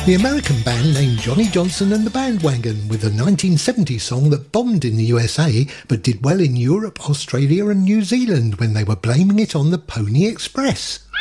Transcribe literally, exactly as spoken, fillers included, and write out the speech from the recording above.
The American band named Johnny Johnson and the Bandwagon with a nineteen seventy song that bombed in the U S A but did well in Europe, Australia and New Zealand when they were blaming it on the Pony Express.